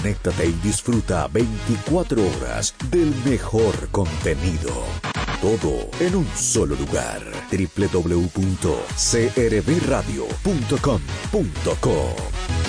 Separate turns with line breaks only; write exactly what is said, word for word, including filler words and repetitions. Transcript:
Conéctate y disfruta veinticuatro horas del mejor contenido. Todo en un solo lugar. doble u doble u doble u punto c r b radio punto com punto co